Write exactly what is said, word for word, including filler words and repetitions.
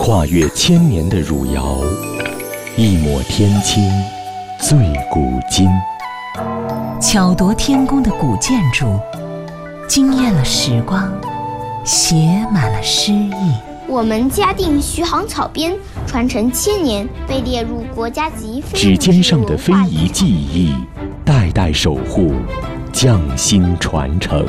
跨越千年的汝窑，一抹天青，醉古今。 巧夺天工的古建筑，惊艳了时光，写满了诗意。 我们嘉定徐杭草编传承千年，被列入国家级非指尖上的非遗技艺，代代守护，匠心传承。